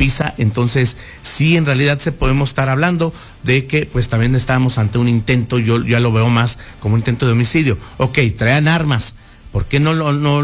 Televisa. Entonces, sí, en realidad se podemos estar hablando de que pues también estábamos ante un intento, yo ya lo veo más como un intento de homicidio. Ok, traían armas, ¿por qué no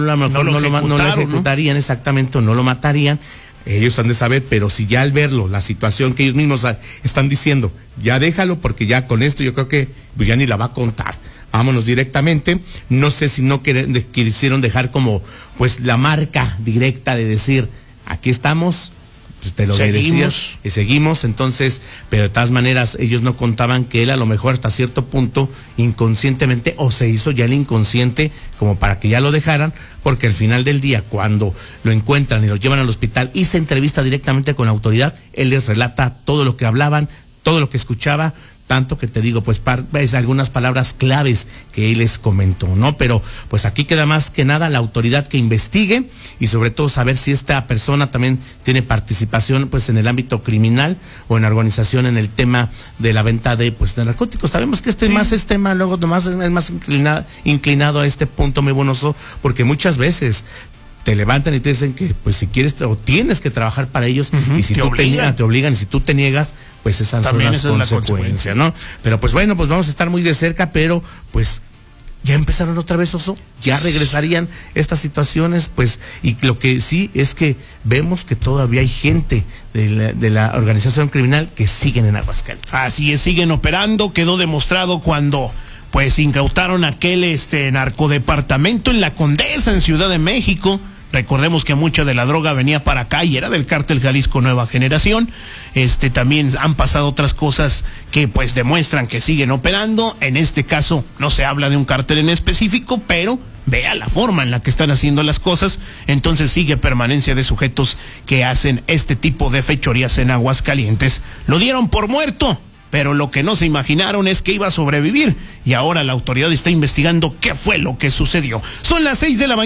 lo ejecutarían exactamente, o no lo matarían? Ellos han de saber, pero si ya al verlo, la situación que ellos mismos están diciendo, ya déjalo, porque ya con esto yo creo que pues ya ni la va a contar. Vámonos directamente. No sé si no quisieron dejar como pues la marca directa de decir, aquí estamos, pues te lo merecías, y seguimos. Entonces, pero de todas maneras ellos no contaban que él a lo mejor hasta cierto punto inconscientemente, o se hizo ya el inconsciente como para que ya lo dejaran, porque al final del día, cuando lo encuentran y lo llevan al hospital y se entrevista directamente con la autoridad, él les relata todo lo que hablaban, todo lo que escuchaba. Tanto que te digo, pues algunas palabras claves que él les comentó, ¿no? Pero pues aquí queda más que nada la autoridad que investigue, y sobre todo saber si esta persona también tiene participación pues en el ámbito criminal o en organización en el tema de la venta de narcóticos. Sabemos que más es tema, luego nomás es más inclinado a este punto, muy buenoso, porque muchas veces te levantan y te dicen que pues si quieres o tienes que trabajar para ellos, y si te obligan, y si tú te niegas, pues esas también son las consecuencias, ¿no? Pero pues bueno, pues vamos a estar muy de cerca, pero pues ya empezaron otra vez, Oso, ya regresarían estas situaciones, pues, y lo que sí es que vemos que todavía hay gente de la organización criminal que siguen en Aguascalientes. Así es, siguen operando. Quedó demostrado cuando pues incautaron aquel narcodepartamento en La Condesa, en Ciudad de México. Recordemos que mucha de la droga venía para acá y era del cártel Jalisco Nueva Generación. También han pasado otras cosas que pues demuestran que siguen operando. En este caso no se habla de un cártel en específico, pero vea la forma en la que están haciendo las cosas. Entonces sigue permanencia de sujetos que hacen este tipo de fechorías en Aguascalientes. Lo dieron por muerto, pero lo que no se imaginaron es que iba a sobrevivir, y ahora la autoridad está investigando qué fue lo que sucedió. Son las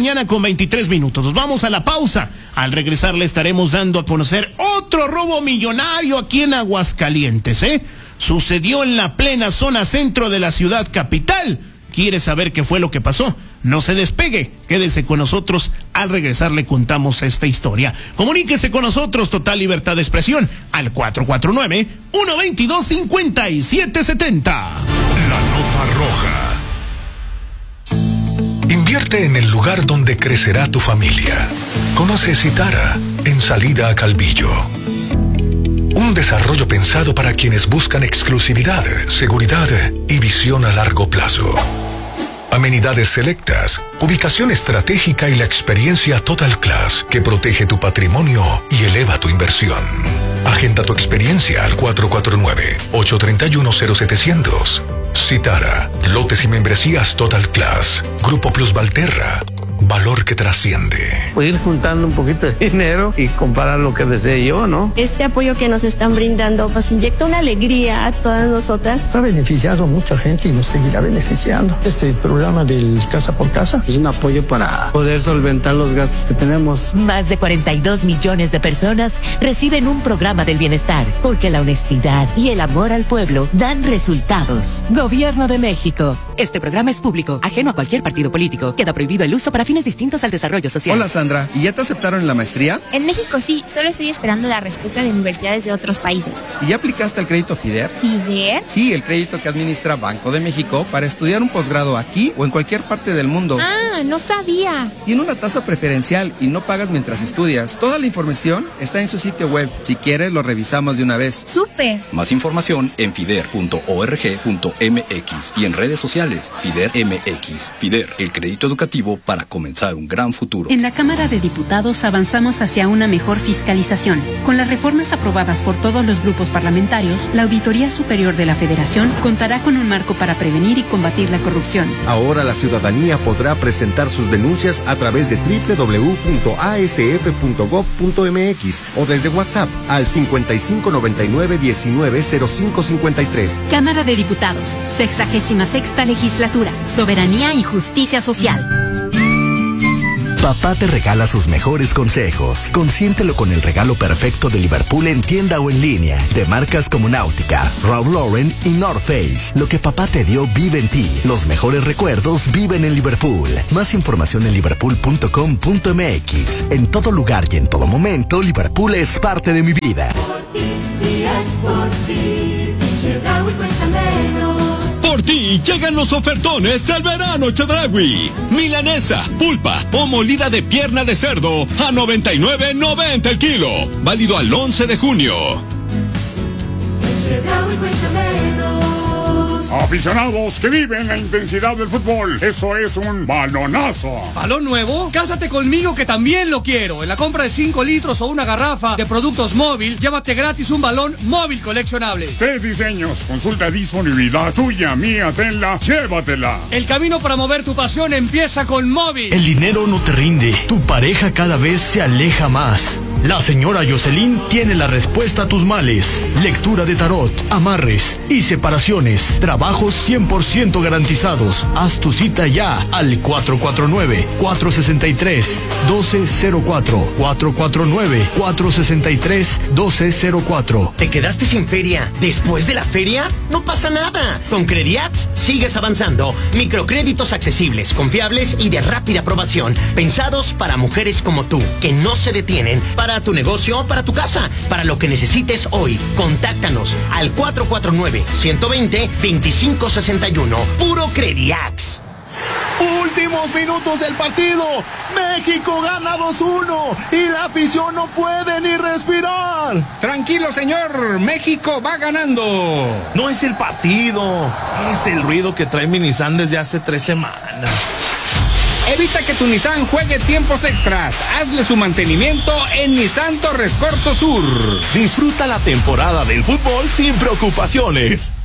6:23 a.m. Nos vamos a la pausa. Al regresar le estaremos dando a conocer otro robo millonario aquí en Aguascalientes, Sucedió en la plena zona centro de la ciudad capital. ¿Quiere saber qué fue lo que pasó? No se despegue, quédese con nosotros. Al regresar le contamos esta historia. Comuníquese con nosotros, total libertad de expresión, al 449-122-5770. La nota roja. Invierte en el lugar donde crecerá tu familia. Conoce Citara, en salida a Calvillo. Un desarrollo pensado para quienes buscan exclusividad, seguridad y visión a largo plazo. Amenidades selectas, ubicación estratégica y la experiencia Total Class que protege tu patrimonio y eleva tu inversión. Agenda tu experiencia al 449-831-0700. Citara, lotes y membresías Total Class. Grupo Plus Valterra. Valor que trasciende. Voy a ir juntando un poquito de dinero y comprar lo que desee yo, ¿no? Este apoyo que nos están brindando nos inyecta una alegría a todas nosotras. Ha beneficiado a mucha gente y nos seguirá beneficiando. Este programa del Casa por Casa es un apoyo para poder solventar los gastos que tenemos. Más de 42 millones de personas reciben un programa del bienestar, porque la honestidad y el amor al pueblo dan resultados. Gobierno de México. Este programa es público, ajeno a cualquier partido político. Queda prohibido el uso para fines distintos al desarrollo social. Hola Sandra, ¿y ya te aceptaron en la maestría? En México sí, solo estoy esperando la respuesta de universidades de otros países. ¿Y ya aplicaste al crédito FIDER? ¿FIDER? Sí, el crédito que administra Banco de México para estudiar un posgrado aquí o en cualquier parte del mundo. Ah, no sabía. Tiene una tasa preferencial y no pagas mientras estudias. Toda la información está en su sitio web. Si quieres, lo revisamos de una vez. ¡Súper! Más información en fider.org.mx y en redes sociales FIDER MX. FIDER, el crédito educativo para comenzar un gran futuro. En la Cámara de Diputados avanzamos hacia una mejor fiscalización. Con las reformas aprobadas por todos los grupos parlamentarios, la Auditoría Superior de la Federación contará con un marco para prevenir y combatir la corrupción. Ahora la ciudadanía podrá presentar sus denuncias a través de www.asf.gov.mx o desde WhatsApp al 5599-190553. Cámara de Diputados, 66ª Legislatura, Soberanía y Justicia Social. Papá te regala sus mejores consejos. Consiéntelo con el regalo perfecto de Liverpool en tienda o en línea. De marcas como Náutica, Ralph Lauren y North Face. Lo que papá te dio vive en ti. Los mejores recuerdos viven en Liverpool. Más información en liverpool.com.mx. En todo lugar y en todo momento, Liverpool es parte de mi vida. Por ti llegan los ofertones del verano Chedraui. Milanesa, pulpa o molida de pierna de cerdo a $99.90 el kilo. Válido al 11 de junio. Aficionados que viven la intensidad del fútbol, eso es un balonazo. ¿Balón nuevo? Cásate conmigo que también lo quiero. En la compra de 5 litros o una garrafa de productos móvil, llévate gratis un balón móvil coleccionable. 3 diseños, consulta disponibilidad tuya, mía, tenla, llévatela. El camino para mover tu pasión empieza con móvil. El dinero no te rinde, tu pareja cada vez se aleja más. La señora Jocelyn tiene la respuesta a tus males. Lectura de tarot, amarres y separaciones. Trabajos 100% garantizados. Haz tu cita ya al 449-463-1204. 449-463-1204. ¿Te quedaste sin feria después de la feria? No pasa nada. Con Crediax sigues avanzando. Microcréditos accesibles, confiables y de rápida aprobación. Pensados para mujeres como tú, que no se detienen para tu negocio o para tu casa. Para lo que necesites hoy, contáctanos al 449-120-2561. Puro Crediax. Últimos minutos del partido. México gana 2-1 y la afición no puede ni respirar. Tranquilo, señor. México va ganando. No es el partido, es el ruido que trae mi Nissan desde hace 3 semanas. Evita que tu Nissan juegue tiempos extras. Hazle su mantenimiento en Nissan Torres Corso Sur. Disfruta la temporada del fútbol sin preocupaciones.